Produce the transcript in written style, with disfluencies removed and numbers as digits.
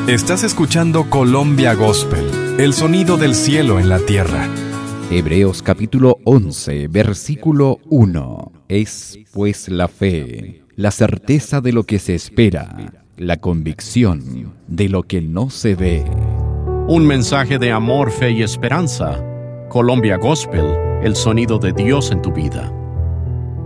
Estás escuchando Colombia Gospel, el sonido del cielo en la tierra. Hebreos capítulo 11, versículo 1. Es pues la fe, la certeza de lo que se espera, la convicción de lo que no se ve. Un mensaje de amor, fe y esperanza. Colombia Gospel, el sonido de Dios en tu vida.